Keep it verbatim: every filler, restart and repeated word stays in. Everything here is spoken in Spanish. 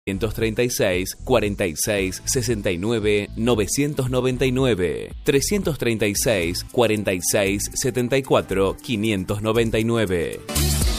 trescientos treinta y seis, cuarenta y seis, sesenta y nueve, novecientos noventa y nueve, trescientos treinta y seis, cuarenta y seis, setenta y cuatro, quinientos noventa y nueve.